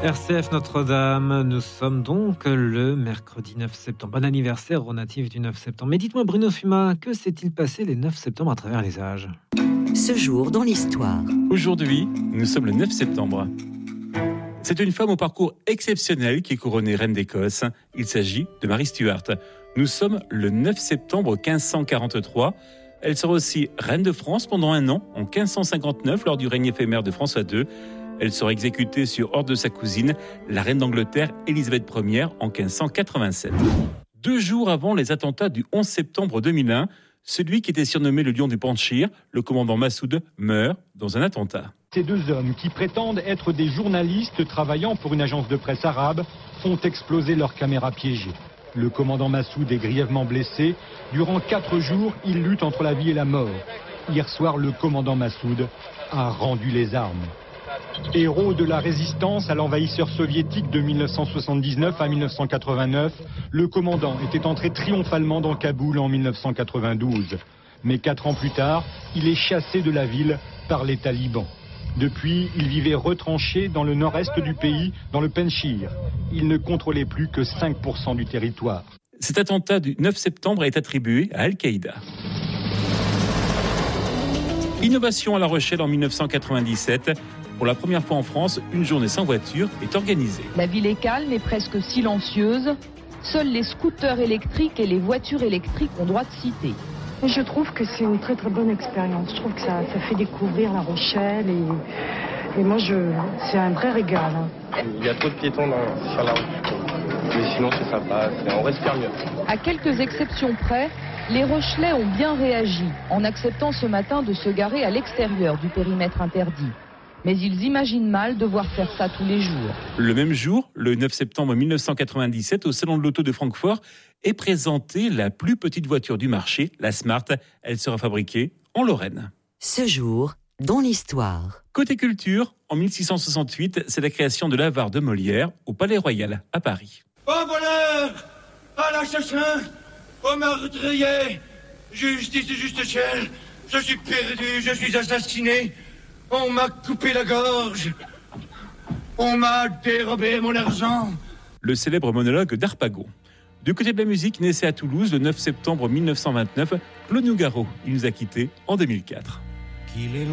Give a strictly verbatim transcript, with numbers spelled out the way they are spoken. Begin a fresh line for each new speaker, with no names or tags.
R C F Notre-Dame, nous sommes donc le mercredi neuf septembre. Bon anniversaire au natif du neuf septembre. Mais dites-moi Bruno Fuma, que s'est-il passé les neuf septembre à travers les âges ?
Ce jour dans l'histoire.
Aujourd'hui, nous sommes le neuf septembre. C'est une femme au parcours exceptionnel qui est couronnée reine d'Écosse. Il s'agit de Marie Stuart. Nous sommes le neuf septembre quinze cent quarante-trois. Elle sera aussi reine de France pendant un an, en quinze cent cinquante-neuf, lors du règne éphémère de François deux. Elle sera exécutée sur ordre de sa cousine, la reine d'Angleterre, Élisabeth première, en quinze cent quatre-vingt-sept. Deux jours avant les attentats du onze septembre deux mille un, celui qui était surnommé le lion du Panchir, le commandant Massoud, meurt dans un attentat.
Ces deux hommes, qui prétendent être des journalistes travaillant pour une agence de presse arabe, font exploser leur caméra piégée. Le commandant Massoud est grièvement blessé. Durant quatre jours, il lutte entre la vie et la mort. Hier soir, le commandant Massoud a rendu les armes. Héros de la résistance à l'envahisseur soviétique de mille neuf cent soixante-dix-neuf à mille neuf cent quatre-vingt-neuf, le commandant était entré triomphalement dans Kaboul en mille neuf cent quatre-vingt-douze. Mais quatre ans plus tard, il est chassé de la ville par les talibans. Depuis, il vivait retranché dans le nord-est du pays, dans le Panchir. Il ne contrôlait plus que cinq pour cent du territoire.
Cet attentat du neuf septembre est attribué à Al-Qaïda. Innovation à La Rochelle en mille neuf cent quatre-vingt-dix-sept. Pour la première fois en France, une journée sans voiture est organisée.
La ville est calme et presque silencieuse. Seuls les scooters électriques et les voitures électriques ont droit de citer.
Je trouve que c'est une très très bonne expérience. Je trouve que ça, ça fait découvrir La Rochelle et, et moi je, c'est un vrai régal. Hein.
Il y a trop de piétons dans, sur la route. Mais sinon c'est sympa, c'est, on respire mieux.
À quelques exceptions près, les Rochelais ont bien réagi en acceptant ce matin de se garer à l'extérieur du périmètre interdit. Mais ils imaginent mal devoir faire ça tous les jours.
Le même jour, le neuf septembre mille neuf cent quatre-vingt-dix-sept, au Salon de l'Auto de Francfort, est présentée la plus petite voiture du marché, la Smart. Elle sera fabriquée en Lorraine.
Ce jour dans l'histoire.
Côté culture, en mille six cent soixante-huit, c'est la création de l'Avare de Molière au Palais Royal à Paris.
Au voleur, à l'assassin, au meurtrier, justice et justicière, je suis perdu, je suis assassiné. On m'a coupé la gorge. On m'a dérobé mon argent.
Le célèbre monologue d'Harpagon. Du côté de la musique, naissait à Toulouse le neuf septembre mille neuf cent vingt-neuf, Claude Nougaro. Il nous a quittés en deux mille quatre.
Qu'il est